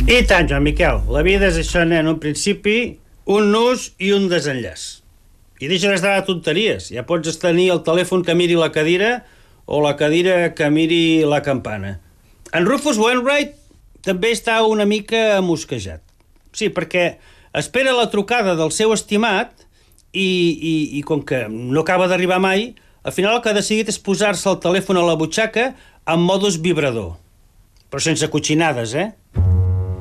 I tant, Joan Miquel. La vida és això, nen, un principi, un nus i un desenllaç. I deixa d'estar de tonteries. Ja pots tenir el telèfon que miri la cadira o la cadira que miri la campana. En Rufus Wainwright també està una mica mosquejat. Sí, perquè espera la trucada del seu estimat i com que no acaba d'arribar mai, al final el que ha decidit és posar-se el telèfon a la butxaca en modus vibrador. Però sense cotxinades, eh?